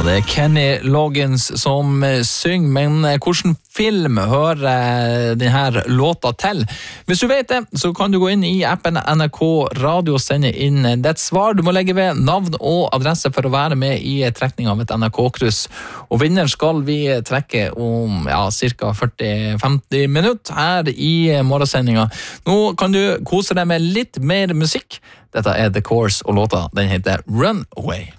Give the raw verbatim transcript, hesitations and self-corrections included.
det er Kenny Loggins som synger, men hvordan film hører denne låta til? Hvis du vet det, så kan du gå inn i appen N R K Radio og sende inn ditt svar. Du må legge ved navn og adresse for å være med i trekning av et N R K-kryss. Og vinner skal vi trekke om ja, cirka førti til femti minutter her i morgensendinga. Nå kan du kose deg med litt mer musikk. Dette er The Course, og låta den heter Runaway.